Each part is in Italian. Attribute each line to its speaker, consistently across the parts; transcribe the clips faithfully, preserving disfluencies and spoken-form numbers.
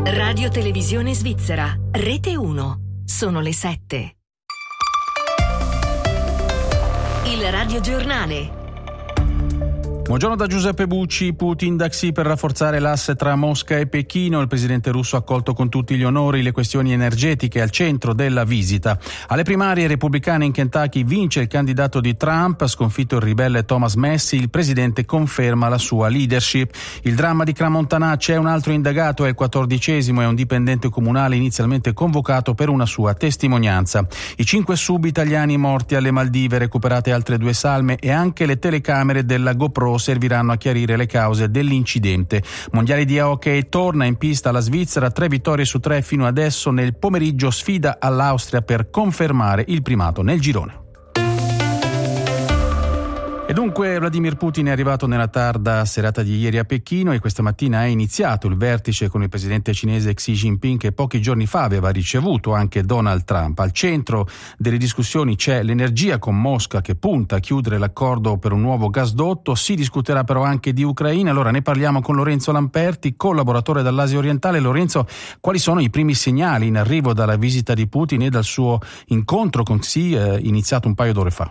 Speaker 1: Radio Televisione Svizzera, Rete uno. Sono le sette. Il Radio Giornale.
Speaker 2: Buongiorno da Giuseppe Bucci. Putin da Xi per rafforzare l'asse tra Mosca e Pechino. Il presidente russo ha accolto con tutti gli onori le questioni energetiche al centro della visita. Alle primarie repubblicane in Kentucky vince il candidato di Trump, sconfitto il ribelle Thomas Massie. Il presidente conferma la sua leadership. Il dramma di Crans-Montana: c'è un altro indagato, è il quattordicesimo, è un dipendente comunale inizialmente convocato per una sua testimonianza. I cinque sub italiani morti alle Maldive, recuperate altre due salme e anche le telecamere della GoPro serviranno a chiarire le cause dell'incidente. Mondiali di hockey, torna in pista la Svizzera, tre vittorie su tre fino adesso. Nel pomeriggio sfida all'Austria per confermare il primato nel girone. E dunque Vladimir Putin è arrivato nella tarda serata di ieri a Pechino e questa mattina è iniziato il vertice con il presidente cinese Xi Jinping, che pochi giorni fa aveva ricevuto anche Donald Trump. Al centro delle discussioni c'è l'energia, con Mosca che punta a chiudere l'accordo per un nuovo gasdotto. Si discuterà però anche di Ucraina. Allora ne parliamo con Lorenzo Lamperti, collaboratore dall'Asia orientale. Lorenzo, quali sono i primi segnali in arrivo dalla visita di Putin e dal suo incontro con Xi eh, iniziato un paio d'ore fa?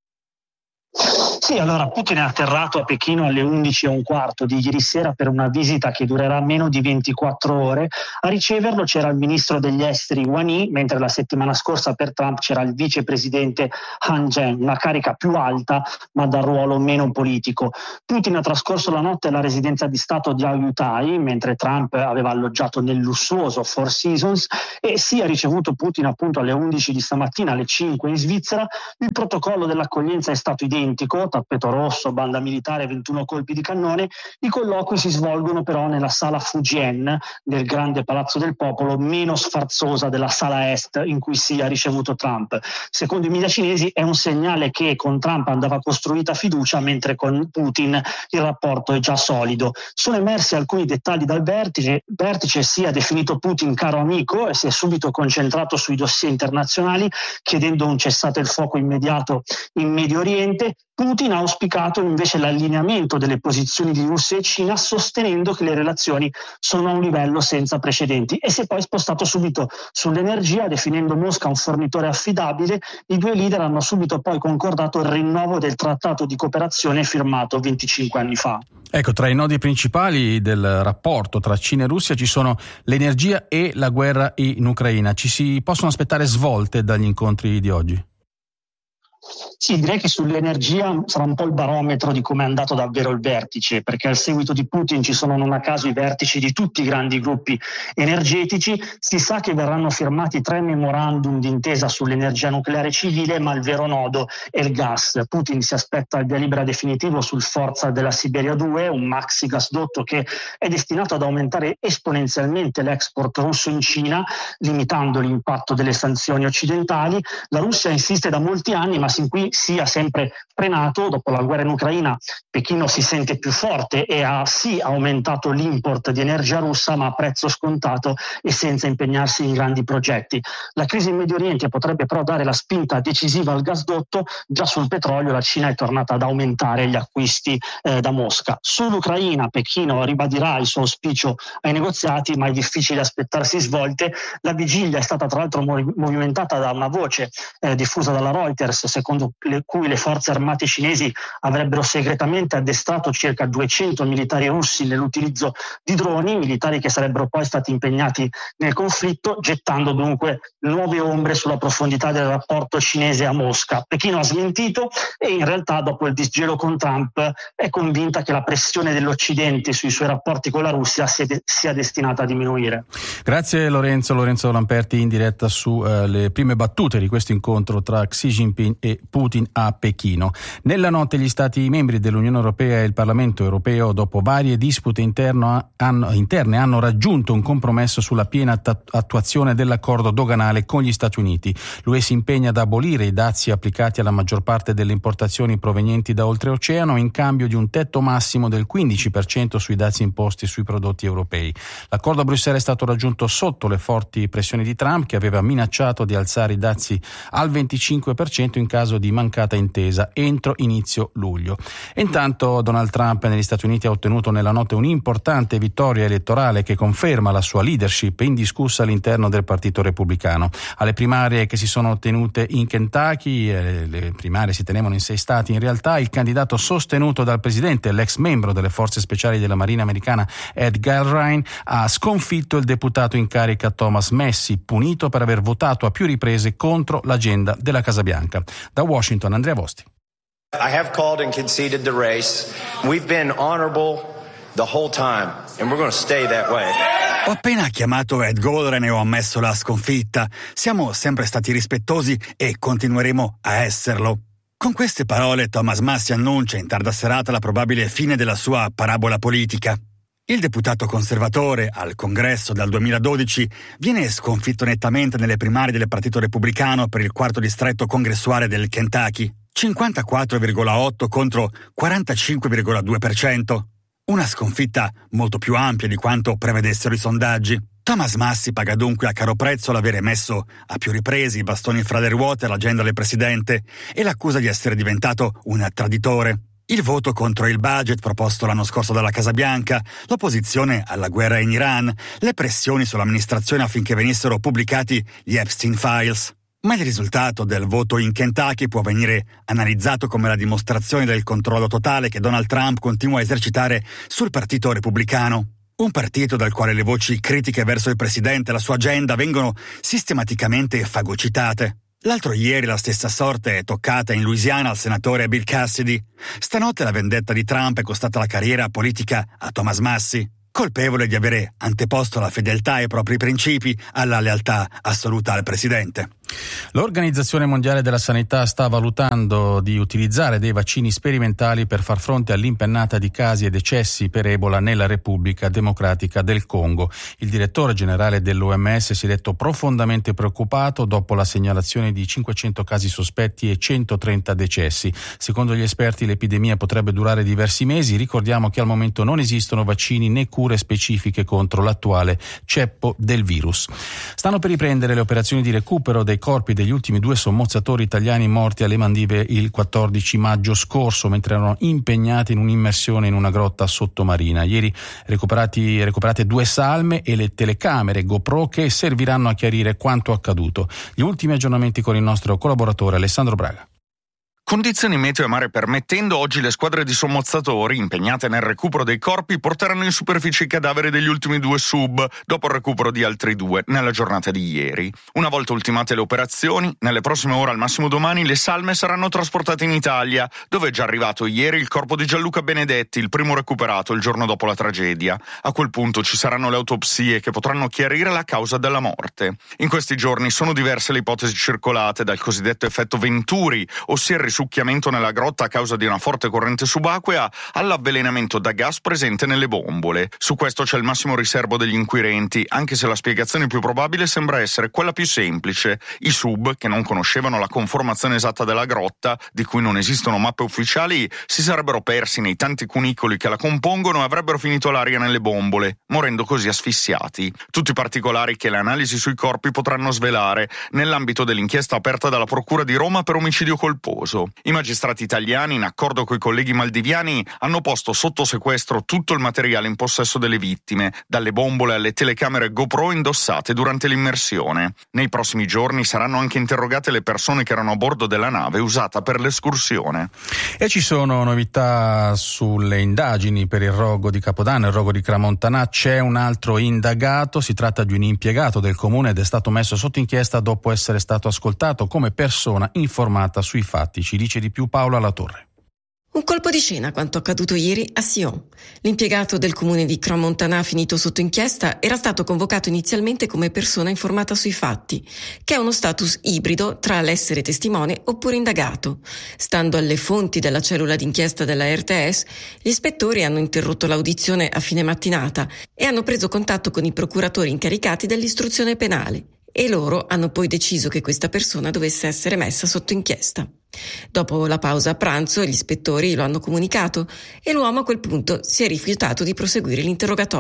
Speaker 3: Sì, allora Putin è atterrato a Pechino alle undici e un quarto di ieri sera per una visita che durerà meno di ventiquattro ore. A riceverlo c'era il ministro degli esteri Wang Yi, mentre la settimana scorsa per Trump c'era il vicepresidente Han Zheng, una carica più alta ma dal ruolo meno politico. Putin ha trascorso la notte alla residenza di Stato di Ayutthaya, mentre Trump aveva alloggiato nel lussuoso Four Seasons, e si è ricevuto Putin appunto alle undici di stamattina, alle cinque in Svizzera. Il protocollo dell'accoglienza è stato identico: tappeto rosso, banda militare, ventuno colpi di cannone. I colloqui si svolgono però nella sala Fujian del grande Palazzo del Popolo, meno sfarzosa della sala est in cui si è ricevuto Trump. Secondo i media cinesi è un segnale che con Trump andava costruita fiducia, mentre con Putin il rapporto è già solido. Sono emersi alcuni dettagli dal vertice. Il vertice si è definito Putin caro amico e si è subito concentrato sui dossier internazionali, chiedendo un cessate il fuoco immediato in Medio Oriente. Putin ha auspicato invece l'allineamento delle posizioni di Russia e Cina, sostenendo che le relazioni sono a un livello senza precedenti, e si è poi spostato subito sull'energia, definendo Mosca un fornitore affidabile. I due leader hanno subito poi concordato il rinnovo del trattato di cooperazione firmato venticinque anni fa.
Speaker 2: Ecco, tra i nodi principali del rapporto tra Cina e Russia ci sono l'energia e la guerra in Ucraina. Ci si possono aspettare svolte dagli incontri di oggi?
Speaker 3: Sì, direi che sull'energia sarà un po' il barometro di come è andato davvero il vertice, perché al seguito di Putin ci sono non a caso i vertici di tutti i grandi gruppi energetici. Si sa che verranno firmati tre memorandum d'intesa sull'energia nucleare civile, ma il vero nodo è il gas. Putin si aspetta il via libera definitivo sul Forza della Siberia due, un maxi gasdotto che è destinato ad aumentare esponenzialmente l'export russo in Cina, limitando l'impatto delle sanzioni occidentali. La Russia insiste da molti anni, ma sin qui sia sempre frenato. Dopo la guerra in Ucraina Pechino si sente più forte e ha sì aumentato l'import di energia russa, ma a prezzo scontato e senza impegnarsi in grandi progetti. La crisi in Medio Oriente potrebbe però dare la spinta decisiva al gasdotto. Già sul petrolio la Cina è tornata ad aumentare gli acquisti eh, da Mosca. Sull'Ucraina Pechino ribadirà il suo auspicio ai negoziati, ma è difficile aspettarsi svolte. La vigilia è stata tra l'altro movimentata da una voce eh, diffusa dalla Reuters, secondo le cui le forze armate cinesi avrebbero segretamente addestrato circa duecento militari russi nell'utilizzo di droni, militari che sarebbero poi stati impegnati nel conflitto, gettando dunque nuove ombre sulla profondità del rapporto cinese a Mosca. Pechino ha smentito e in realtà dopo il disgelo con Trump è convinta che la pressione dell'Occidente sui suoi rapporti con la Russia sia, de- sia destinata a diminuire.
Speaker 2: Grazie Lorenzo, Lorenzo Lamperti in diretta sulle uh, prime battute di questo incontro tra Xi Jinping e Putin a Pechino. Nella notte gli Stati membri dell'Unione Europea e il Parlamento Europeo, dopo varie dispute interno, hanno, interne, hanno raggiunto un compromesso sulla piena attuazione dell'accordo doganale con gli Stati Uniti. L'U E si impegna ad abolire i dazi applicati alla maggior parte delle importazioni provenienti da oltreoceano in cambio di un tetto massimo del quindici per cento sui dazi imposti sui prodotti europei. L'accordo a Bruxelles è stato raggiunto sotto le forti pressioni di Trump, che aveva minacciato di alzare i dazi al venticinque per cento in caso caso di mancata intesa entro inizio luglio. E intanto Donald Trump negli Stati Uniti ha ottenuto nella notte un'importante vittoria elettorale che conferma la sua leadership indiscussa all'interno del Partito Repubblicano. Alle primarie che si sono tenute in Kentucky, eh, le primarie si tenevano in sei stati in realtà, il candidato sostenuto dal presidente, l'ex membro delle forze speciali della Marina americana Ed Gilrain, ha sconfitto il deputato in carica Thomas Massie, punito per aver votato a più riprese contro l'agenda della Casa Bianca. Da Washington, Andrea Vosti.
Speaker 4: I have called and conceded the race. We've been honorable the whole time and we're going to stay that way.
Speaker 5: Ho appena chiamato Ed Gilrain e ho ammesso la sconfitta. Siamo sempre stati rispettosi e continueremo a esserlo. Con queste parole Thomas Massie annuncia in tarda serata la probabile fine della sua parabola politica. Il deputato conservatore al Congresso dal duemiladodici viene sconfitto nettamente nelle primarie del Partito Repubblicano per il quarto distretto congressuale del Kentucky, cinquantaquattro virgola otto contro quarantacinque virgola due per cento. Una sconfitta molto più ampia di quanto prevedessero i sondaggi. Thomas Massie paga dunque a caro prezzo l'avere messo a più riprese i bastoni fra le ruote all'agenda del presidente e l'accusa di essere diventato un traditore. Il voto contro il budget proposto l'anno scorso dalla Casa Bianca, l'opposizione alla guerra in Iran, le pressioni sull'amministrazione affinché venissero pubblicati gli Epstein Files. Ma il risultato del voto in Kentucky può venire analizzato come la dimostrazione del controllo totale che Donald Trump continua a esercitare sul Partito Repubblicano. Un partito dal quale le voci critiche verso il presidente e la sua agenda vengono sistematicamente fagocitate. L'altro ieri la stessa sorte è toccata in Louisiana al senatore Bill Cassidy. Stanotte la vendetta di Trump è costata la carriera politica a Thomas Massie, colpevole di avere anteposto la fedeltà ai propri principi alla lealtà assoluta al presidente.
Speaker 2: L'Organizzazione Mondiale della Sanità sta valutando di utilizzare dei vaccini sperimentali per far fronte all'impennata di casi e decessi per Ebola nella Repubblica Democratica del Congo. Il direttore generale dell'O M S si è detto profondamente preoccupato dopo la segnalazione di cinquecento casi sospetti e centotrenta decessi. Secondo gli esperti l'epidemia potrebbe durare diversi mesi. Ricordiamo che al momento non esistono vaccini né cure specifiche contro l'attuale ceppo del virus. Stanno per riprendere le operazioni di recupero dei corpi degli ultimi due sommozzatori italiani morti alle Maldive il quattordici maggio scorso mentre erano impegnati in un'immersione in una grotta sottomarina. Ieri recuperati, recuperate due salme e le telecamere GoPro che serviranno a chiarire quanto accaduto. Gli ultimi aggiornamenti con il nostro collaboratore Alessandro Braga.
Speaker 6: Condizioni meteo e mare permettendo, oggi le squadre di sommozzatori impegnate nel recupero dei corpi porteranno in superficie i cadaveri degli ultimi due sub, dopo il recupero di altri due nella giornata di ieri. Una volta ultimate le operazioni, nelle prossime ore, al massimo domani, le salme saranno trasportate in Italia, dove è già arrivato ieri il corpo di Gianluca Benedetti, il primo recuperato il giorno dopo la tragedia. A quel punto ci saranno le autopsie che potranno chiarire la causa della morte. In questi giorni sono diverse le ipotesi circolate, dal cosiddetto effetto Venturi, ossia il risucchiamento nella grotta a causa di una forte corrente subacquea, all'avvelenamento da gas presente nelle bombole. Su questo c'è il massimo riservo degli inquirenti, anche se la spiegazione più probabile sembra essere quella più semplice. I sub, che non conoscevano la conformazione esatta della grotta, di cui non esistono mappe ufficiali, si sarebbero persi nei tanti cunicoli che la compongono e avrebbero finito l'aria nelle bombole, morendo così asfissiati. Tutti i particolari che le analisi sui corpi potranno svelare, nell'ambito dell'inchiesta aperta dalla Procura di Roma per omicidio colposo. I magistrati italiani, in accordo coi colleghi maldiviani, hanno posto sotto sequestro tutto il materiale in possesso delle vittime, dalle bombole alle telecamere GoPro indossate durante l'immersione. Nei prossimi giorni saranno anche interrogate le persone che erano a bordo della nave usata per l'escursione.
Speaker 2: E ci sono novità sulle indagini per il rogo di Capodanno, il rogo di Cramontanà. C'è un altro indagato, si tratta di un impiegato del comune ed è stato messo sotto inchiesta dopo essere stato ascoltato come persona informata sui fatti. Ci dice di più Paola Latorre.
Speaker 7: Un colpo di scena quanto accaduto ieri a Sion. L'impiegato del comune di Cramontanà finito sotto inchiesta era stato convocato inizialmente come persona informata sui fatti, che è uno status ibrido tra l'essere testimone oppure indagato. Stando alle fonti della cellula d'inchiesta della R T S, gli ispettori hanno interrotto l'audizione a fine mattinata e hanno preso contatto con i procuratori incaricati dell'istruzione penale. E loro hanno poi deciso che questa persona dovesse essere messa sotto inchiesta. Dopo la pausa a pranzo, gli ispettori lo hanno comunicato e l'uomo a quel punto si è rifiutato di proseguire l'interrogatorio.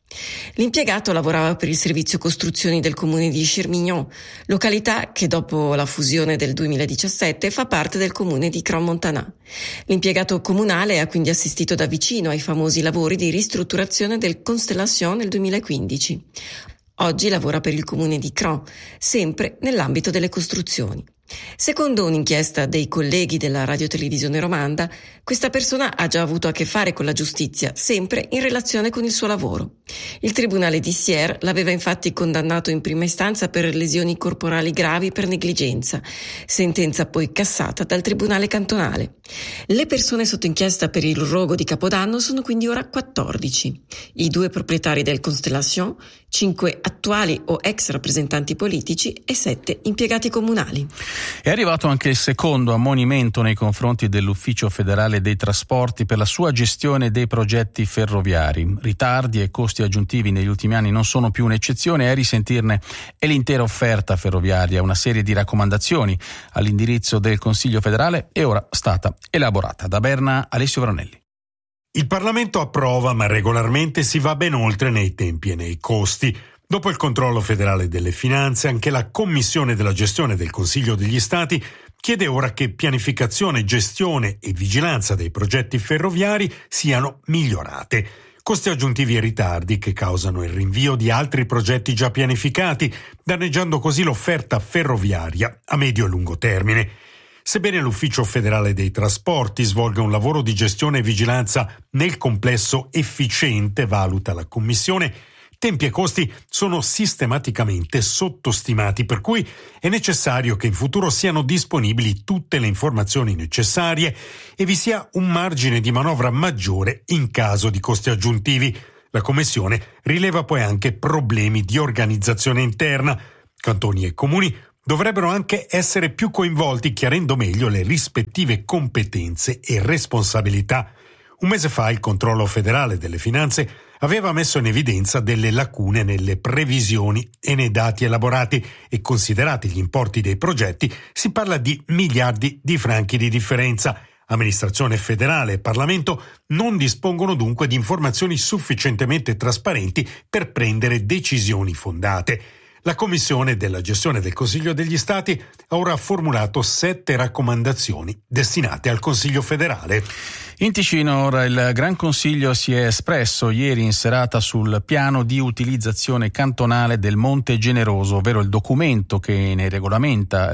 Speaker 7: L'impiegato lavorava per il servizio costruzioni del comune di Chermignon, località che dopo la fusione del duemiladiciassette fa parte del comune di Crans-Montana. L'impiegato comunale ha quindi assistito da vicino ai famosi lavori di ristrutturazione del Constellation nel duemilaquindici. Oggi lavora per il comune di Crans, sempre nell'ambito delle costruzioni. Secondo un'inchiesta dei colleghi della radiotelevisione romanda, questa persona ha già avuto a che fare con la giustizia, sempre in relazione con il suo lavoro. Il tribunale di Sierre l'aveva infatti condannato in prima istanza per lesioni corporali gravi per negligenza, sentenza poi cassata dal tribunale cantonale. Le persone sotto inchiesta per il rogo di Capodanno sono quindi ora quattordici. I due proprietari del Constellation, cinque attuali o ex rappresentanti politici e sette impiegati comunali.
Speaker 2: È arrivato anche il secondo ammonimento nei confronti dell'Ufficio federale dei trasporti per la sua gestione dei progetti ferroviari. Ritardi e costi aggiuntivi negli ultimi anni non sono più un'eccezione e a risentirne è l'intera offerta ferroviaria. Una serie di raccomandazioni all'indirizzo del Consiglio federale è ora stata elaborata. Da Berna, Alessio Veronelli.
Speaker 8: Il Parlamento approva, ma regolarmente si va ben oltre nei tempi e nei costi. Dopo il controllo federale delle finanze, anche la Commissione della gestione del Consiglio degli Stati chiede ora che pianificazione, gestione e vigilanza dei progetti ferroviari siano migliorate. Costi aggiuntivi e ritardi che causano il rinvio di altri progetti già pianificati, danneggiando così l'offerta ferroviaria a medio e lungo termine. Sebbene l'Ufficio federale dei trasporti svolga un lavoro di gestione e vigilanza nel complesso efficiente, valuta la Commissione, tempi e costi sono sistematicamente sottostimati, per cui è necessario che in futuro siano disponibili tutte le informazioni necessarie e vi sia un margine di manovra maggiore in caso di costi aggiuntivi. La Commissione rileva poi anche problemi di organizzazione interna. Cantoni e comuni dovrebbero anche essere più coinvolti, chiarendo meglio le rispettive competenze e responsabilità. Un mese fa il controllo federale delle finanze aveva messo in evidenza delle lacune nelle previsioni e nei dati elaborati e, considerati gli importi dei progetti, si parla di miliardi di franchi di differenza. Amministrazione federale e Parlamento non dispongono dunque di informazioni sufficientemente trasparenti per prendere decisioni fondate. La Commissione della gestione del Consiglio degli Stati ha ora formulato sette raccomandazioni destinate al Consiglio federale.
Speaker 2: In Ticino ora il Gran Consiglio si è espresso ieri in serata sul piano di utilizzazione cantonale del Monte Generoso, ovvero il documento che ne regolamenta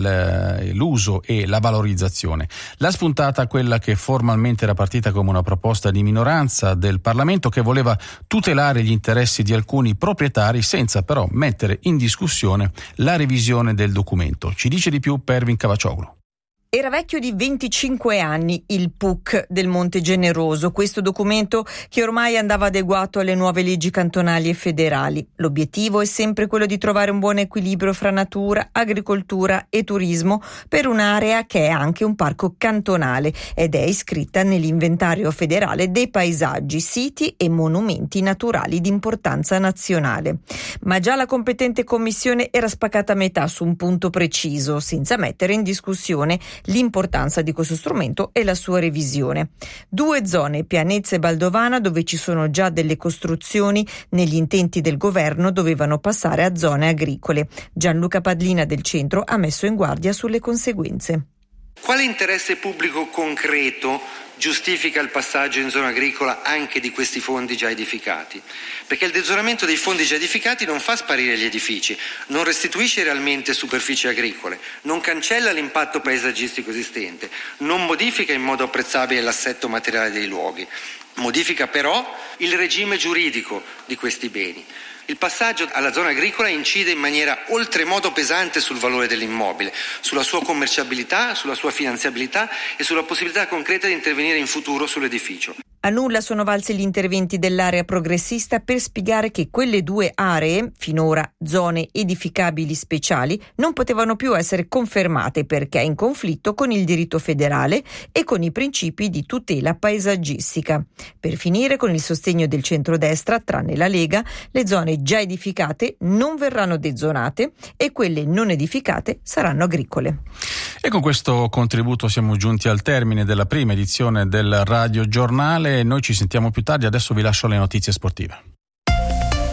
Speaker 2: l'uso e la valorizzazione. La spuntata quella che formalmente era partita come una proposta di minoranza del Parlamento, che voleva tutelare gli interessi di alcuni proprietari senza però mettere in discussione la revisione del documento. Ci dice di più Pervin Cavacioglu.
Speaker 9: Era vecchio di venticinque anni il P U C del Monte Generoso, questo documento che ormai andava adeguato alle nuove leggi cantonali e federali. L'obiettivo è sempre quello di trovare un buon equilibrio fra natura, agricoltura e turismo per un'area che è anche un parco cantonale ed è iscritta nell'inventario federale dei paesaggi, siti e monumenti naturali di importanza nazionale. Ma già la competente commissione era spaccata a metà su un punto preciso, senza mettere in discussione l'importanza di questo strumento e la sua revisione. Due zone, Pianezza e Baldovana, dove ci sono già delle costruzioni, negli intenti del governo dovevano passare a zone agricole. Gianluca Padlina del Centro ha messo in guardia sulle conseguenze.
Speaker 10: Quale interesse pubblico concreto giustifica il passaggio in zona agricola anche di questi fondi già edificati? Perché il desoramento dei fondi già edificati non fa sparire gli edifici, non restituisce realmente superfici agricole, non cancella l'impatto paesaggistico esistente, non modifica in modo apprezzabile l'assetto materiale dei luoghi, modifica però il regime giuridico di questi beni. Il passaggio alla zona agricola incide in maniera oltremodo pesante sul valore dell'immobile, sulla sua commerciabilità, sulla sua finanziabilità e sulla possibilità concreta di intervenire in futuro sull'edificio.
Speaker 9: A nulla sono valsi gli interventi dell'area progressista per spiegare che quelle due aree, finora zone edificabili speciali, non potevano più essere confermate perché in conflitto con il diritto federale e con i principi di tutela paesaggistica. Per finire, con il sostegno del centrodestra, tranne la Lega, le zone già edificate non verranno dezonate e quelle non edificate saranno agricole.
Speaker 2: E con questo contributo siamo giunti al termine della prima edizione del Radio Giornale. Noi ci sentiamo più tardi, adesso vi lascio le notizie sportive.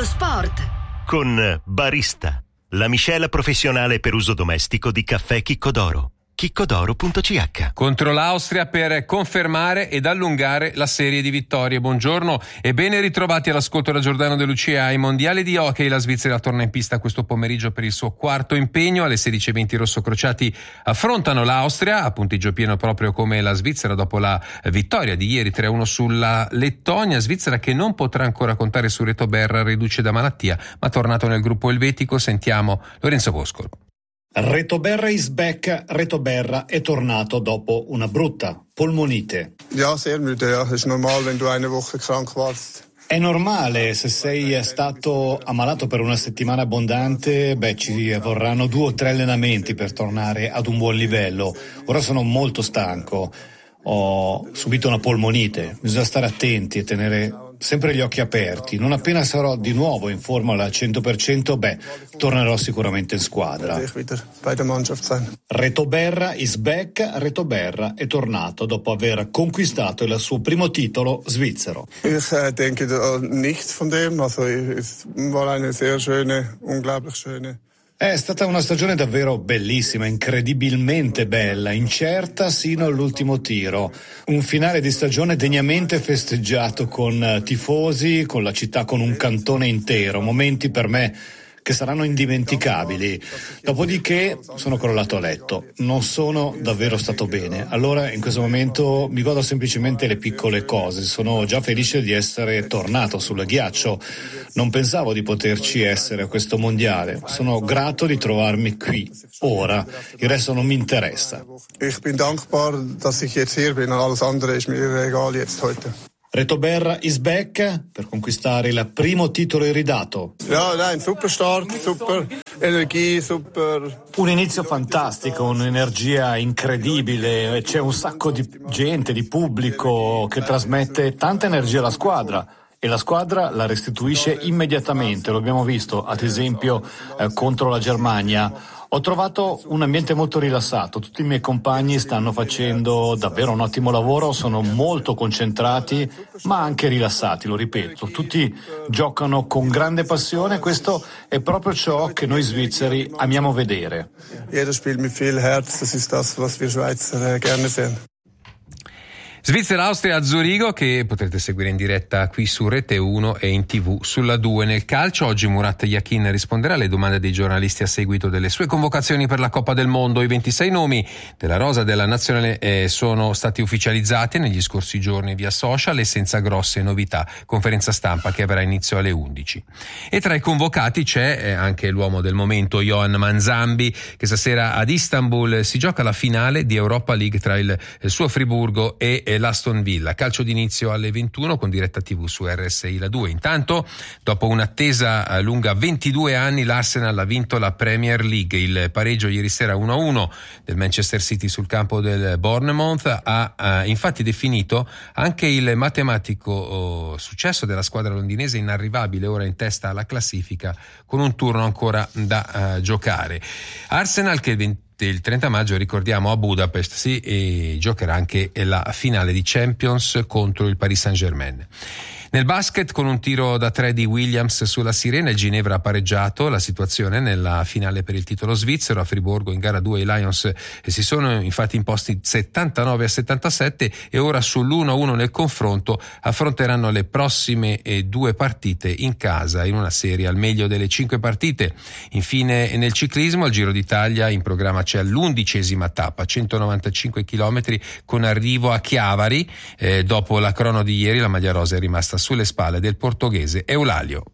Speaker 1: Lo sport.
Speaker 11: Con Barista, la miscela professionale per uso domestico di caffè Chicco d'Oro. chicco d'oro punto c h.
Speaker 12: Contro l'Austria per confermare ed allungare la serie di vittorie. Buongiorno e ben ritrovati all'ascolto da Giordano De Lucia. Ai mondiali di hockey la Svizzera torna in pista questo pomeriggio per il suo quarto impegno. Alle sedici e venti i rossocrociati affrontano l'Austria a punteggio pieno proprio come la Svizzera dopo la vittoria di ieri tre a uno sulla Lettonia. Svizzera che non potrà ancora contare su Reto Berra, reduce da malattia, ma tornato nel gruppo elvetico. Sentiamo Lorenzo Boscolo.
Speaker 13: Reto Berra is back. Reto Berra è tornato dopo una brutta polmonite.
Speaker 14: Ja, sehr müde, ja. Ist normal, wenn du eine Woche krank warst.
Speaker 13: È normale, se sei stato ammalato per una settimana abbondante, beh, ci vorranno due o tre allenamenti per tornare ad un buon livello. Ora sono molto stanco, ho subito una polmonite, bisogna stare attenti e tenere sempre gli occhi aperti. Non appena sarò di nuovo in forma al cento per cento, beh, tornerò sicuramente in squadra. Reto Berra is back. Reto Berra è tornato dopo aver conquistato il suo primo titolo svizzero.
Speaker 14: Ich äh, denke nichts von dem, also es war eine sehr schöne, unglaublich schöne.
Speaker 13: È stata una stagione davvero bellissima, incredibilmente bella, incerta sino all'ultimo tiro. Un finale di stagione degnamente festeggiato con tifosi, con la città, con un cantone intero. Momenti per me che saranno indimenticabili. Dopodiché sono crollato a letto. Non sono davvero stato bene. Allora in questo momento mi godo semplicemente le piccole cose. Sono già felice di essere tornato sul ghiaccio. Non pensavo di poterci essere a questo mondiale. Sono grato di trovarmi qui, ora. Il resto non mi interessa.
Speaker 14: Ich bin dankbar, dass ich jetzt hier bin. Alles andere ist mir egal jetzt heute.
Speaker 13: Reto Berra is back per conquistare il primo titolo iridato.
Speaker 14: Ja, nein, super start, super energie, super.
Speaker 13: Un inizio fantastico, un'energia incredibile, c'è un sacco di gente, di pubblico che trasmette tanta energia alla squadra. E la squadra la restituisce immediatamente, lo abbiamo visto ad esempio eh, contro la Germania. Ho trovato un ambiente molto rilassato, tutti i miei compagni stanno facendo davvero un ottimo lavoro, sono molto concentrati ma anche rilassati, lo ripeto, tutti giocano con grande passione, questo è proprio ciò che noi svizzeri amiamo vedere.
Speaker 14: Jeder spielt mit viel Herz, das ist das, was wir Schweizer gerne sehen.
Speaker 12: Svizzera-Austria a Zurigo, che potrete seguire in diretta qui su Rete uno e in tivù sulla due. Nel calcio oggi Murat Yakin risponderà alle domande dei giornalisti a seguito delle sue convocazioni per la Coppa del Mondo. I ventisei nomi della rosa della nazionale eh, sono stati ufficializzati negli scorsi giorni via social e senza grosse novità. Conferenza stampa che avrà inizio alle undici. E tra i convocati c'è eh, anche l'uomo del momento, Yohan Manzambi, che stasera ad Istanbul si gioca la finale di Europa League tra il, il suo Friburgo e eh, l'Aston Villa. Calcio d'inizio alle ventuno con diretta tivù su R S I La due. Intanto, dopo un'attesa lunga ventidue anni, l'Arsenal ha vinto la Premier League. Il pareggio ieri sera uno a uno del Manchester City sul campo del Bournemouth ha, ha infatti definito anche il matematico oh, successo della squadra londinese, inarrivabile ora in testa alla classifica con un turno ancora da uh, giocare. Arsenal che il il trenta maggio, ricordiamo, a Budapest si e giocherà anche la finale di Champions contro il Paris Saint-Germain. Nel basket, con un tiro da tre di Williams sulla sirena, il Ginevra ha pareggiato la situazione nella finale per il titolo svizzero. A Friburgo in gara due i Lions si sono infatti imposti settantanove a settantasette e ora sull'uno a uno nel confronto affronteranno le prossime due partite in casa in una serie al meglio delle cinque partite. Infine nel ciclismo, al Giro d'Italia in programma c'è l'undicesima tappa, centonovantacinque chilometri con arrivo a Chiavari. Eh, dopo la crono di ieri la maglia rosa è rimasta sulle spalle del portoghese Eulalio.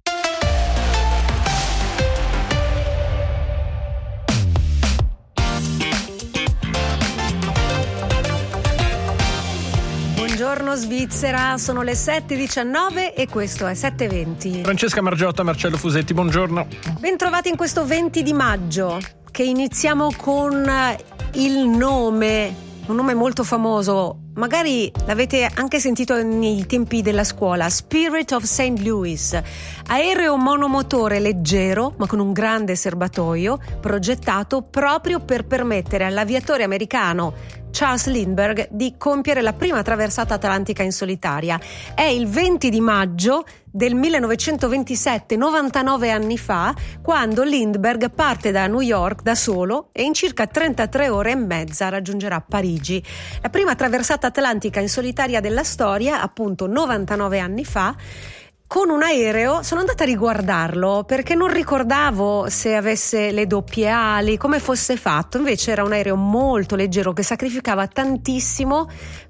Speaker 15: Buongiorno Svizzera, sono le sette e diciannove e questo è sette e venti.
Speaker 16: Francesca Margiotta, Marcello Fusetti, buongiorno.
Speaker 15: Bentrovati in questo venti di maggio, che iniziamo con il nome, un nome molto famoso magari l'avete anche sentito nei tempi della scuola, Spirit of Saint Louis, aereo monomotore leggero ma con un grande serbatoio, progettato proprio per permettere all'aviatore americano Charles Lindbergh di compiere la prima traversata atlantica in solitaria. È il venti di maggio del millenovecentoventisette, novantanove anni fa, quando Lindbergh parte da New York da solo e in circa trentatré ore e mezza raggiungerà Parigi. La prima traversata atlantica in solitaria della storia, appunto novantanove anni fa, con un aereo. Sono andata a riguardarlo perché non ricordavo se avesse le doppie ali, come fosse fatto. Invece era un aereo molto leggero che sacrificava tantissimo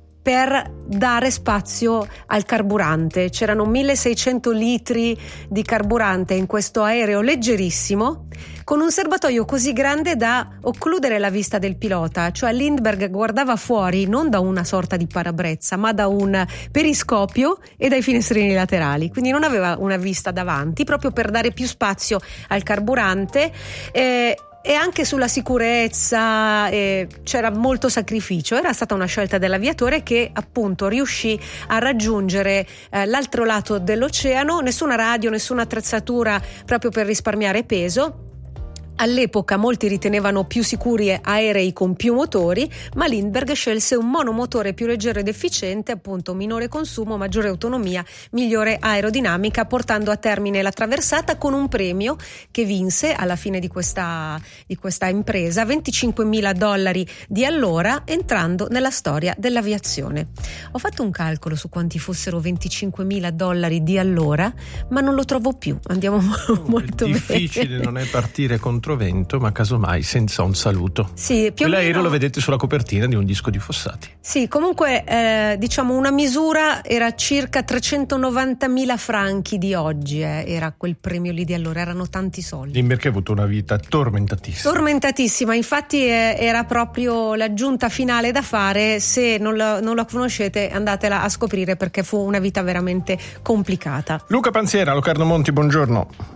Speaker 15: per dare spazio al carburante. C'erano milleseicento litri di carburante in questo aereo leggerissimo, con un serbatoio così grande da occludere la vista del pilota. Cioè Lindbergh guardava fuori non da una sorta di parabrezza, ma da un periscopio e dai finestrini laterali, quindi non aveva una vista davanti, proprio per dare più spazio al carburante. eh, E anche sulla sicurezza eh, c'era molto sacrificio. Era stata una scelta dell'aviatore che appunto riuscì a raggiungere eh, l'altro lato dell'oceano. Nessuna radio, nessuna attrezzatura, proprio per risparmiare peso. All'epoca molti ritenevano più sicuri aerei con più motori, ma Lindbergh scelse un monomotore più leggero ed efficiente, appunto minore consumo, maggiore autonomia, migliore aerodinamica, portando a termine la traversata con un premio che vinse alla fine di questa, di questa impresa, venticinquemila dollari di allora, entrando nella storia dell'aviazione. Ho fatto un calcolo su quanti fossero venticinquemila dollari di allora, ma non lo trovo più. Andiamo oh, molto bene.
Speaker 16: Difficile non è partire con vento, ma casomai senza un saluto.
Speaker 15: Sì, più
Speaker 16: Quell'aereo
Speaker 15: meno...
Speaker 16: lo vedete sulla copertina di un disco di Fossati.
Speaker 15: Sì, comunque eh, diciamo una misura era circa trecentonovantamila franchi di oggi, eh, era quel premio lì di allora, erano tanti soldi.
Speaker 16: Lindbergh ha avuto una vita tormentatissima.
Speaker 15: Tormentatissima, infatti eh, era proprio l'aggiunta finale da fare. Se non la, non la conoscete, andatela a scoprire, perché fu una vita veramente complicata.
Speaker 16: Luca Panziera, Locarno Monti, buongiorno.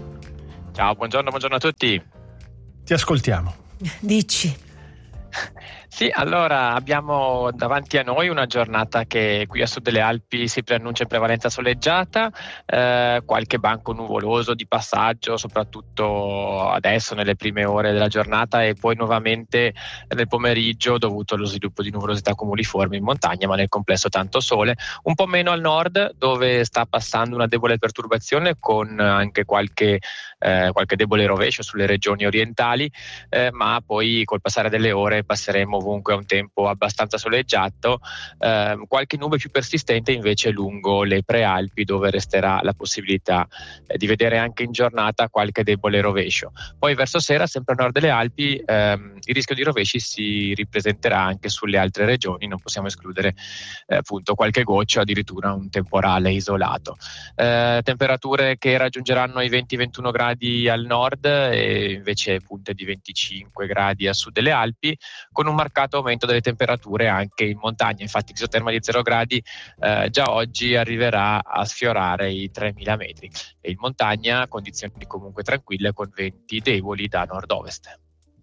Speaker 17: Ciao, buongiorno, buongiorno a tutti.
Speaker 16: Ti ascoltiamo.
Speaker 15: Dici.
Speaker 17: Sì, allora abbiamo davanti a noi una giornata che qui a sud delle Alpi si preannuncia in prevalenza soleggiata, eh, qualche banco nuvoloso di passaggio, soprattutto adesso nelle prime ore della giornata, e poi nuovamente nel pomeriggio dovuto allo sviluppo di nuvolosità cumuliformi in montagna, ma nel complesso tanto sole, un po' meno al nord dove sta passando una debole perturbazione con anche qualche, eh, qualche debole rovescio sulle regioni orientali, eh, ma poi col passare delle ore passeremo ovunque a un tempo abbastanza soleggiato, eh, qualche nube più persistente invece lungo le prealpi, dove resterà la possibilità eh, di vedere anche in giornata qualche debole rovescio. Poi verso sera, sempre a nord delle Alpi, ehm, il rischio di rovesci si ripresenterà anche sulle altre regioni, non possiamo escludere eh, appunto qualche goccio, addirittura un temporale isolato. Eh, temperature che raggiungeranno i venti ventuno gradi al nord e invece punte di venticinque gradi a sud delle Alpi, con un marcato aumento delle temperature anche in montagna. Infatti l'isoterma di zero gradi eh, già oggi arriverà a sfiorare i tremila metri, e in montagna condizioni comunque tranquille con venti deboli da nord-ovest.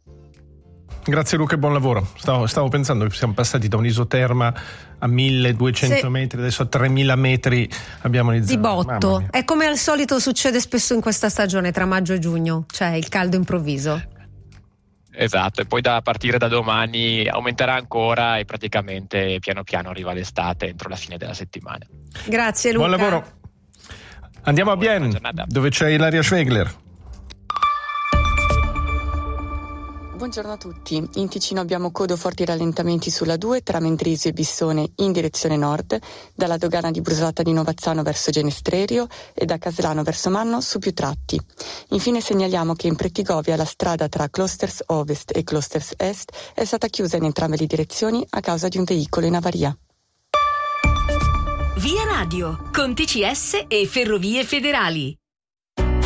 Speaker 16: Grazie Luca e buon lavoro. Stavo, stavo pensando che siamo passati da un'isoterma a milleduecento sì. metri, adesso a tremila metri abbiamo iniziato.
Speaker 15: Di botto. È come al solito succede spesso in questa stagione tra maggio e giugno, cioè il caldo improvviso.
Speaker 17: Esatto, e poi da partire da domani aumenterà ancora e praticamente piano piano arriva l'estate entro la fine della settimana.
Speaker 15: Grazie Luca.
Speaker 16: Buon lavoro. Andiamo a Bienne, dove c'è Ilaria Schwegler.
Speaker 18: Buongiorno a tutti. In Ticino abbiamo code o forti rallentamenti sulla due tra Mendrisio e Bissone in direzione nord, dalla dogana di Brusolata di Novazzano verso Genestrerio e da Caslano verso Manno su più tratti. Infine segnaliamo che in Prettigovia la strada tra Klosters Ovest e Klosters Est è stata chiusa in entrambe le direzioni a causa di un veicolo in avaria.
Speaker 1: Via Radio, con T C S e Ferrovie Federali.